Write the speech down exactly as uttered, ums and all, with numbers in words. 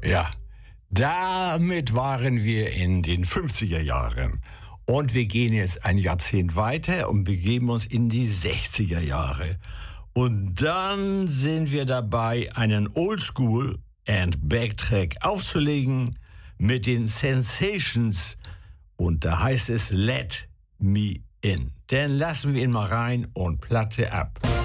Ja, damit waren wir in den fünfziger Jahren. Und wir gehen jetzt ein Jahrzehnt weiter und begeben uns in die sechziger Jahre. Und dann sind wir dabei, einen Oldschool and Backtrack aufzulegen mit den Sensations. Und da heißt es Let Me In. Dann lassen wir ihn mal rein und Platte ab.